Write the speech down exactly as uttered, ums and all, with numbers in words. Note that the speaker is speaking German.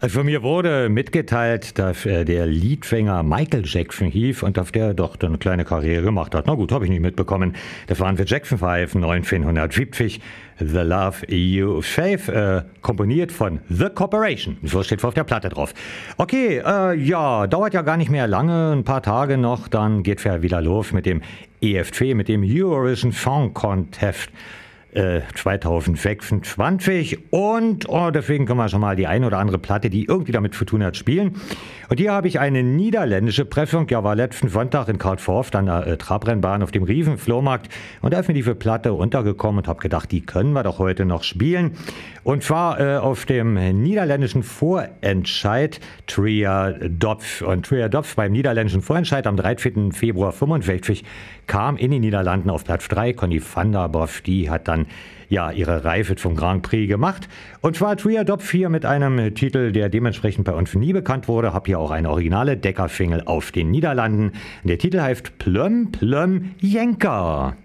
Für mir wurde mitgeteilt, dass äh, der Leadsänger Michael Jackson hieß und dass der doch eine kleine Karriere gemacht hat. Na gut, habe ich nicht mitbekommen. Das waren für Jackson fünf neunzehnhundertsiebzig. The Love You Save, äh, komponiert von The Corporation. So steht auf der Platte drauf. Okay, äh, ja, dauert ja gar nicht mehr lange, ein paar Tage noch, dann geht's ja wieder los mit dem E F C, mit dem Eurovision Song Contest äh, zwanzig sechsundzwanzig und oh, deswegen können wir schon mal die eine oder andere Platte, die irgendwie damit zu tun hat, spielen. Und hier habe ich eine niederländische Pressung, ja, war letzten Sonntag in Kaatsheuvel an der äh, Trabrennbahn auf dem Riesenflohmarkt und da ist mir diese Platte untergekommen und habe gedacht, die können wir doch heute noch spielen. Und zwar äh, auf dem niederländischen Vorentscheid Triadopf. Und Triadopf beim niederländischen Vorentscheid am dreizehnten Februar fünfundsechzig kam in den Niederlanden auf Platz drei. Conny van der Bosch, die hat dann ja ihre Reife zum Grand Prix gemacht. Und zwar Triadopf hier mit einem Titel, der dementsprechend bei uns nie bekannt wurde. Hab hier auch eine originale Deckersingle auf den Niederlanden. Der Titel heißt Plum Plum Jenker.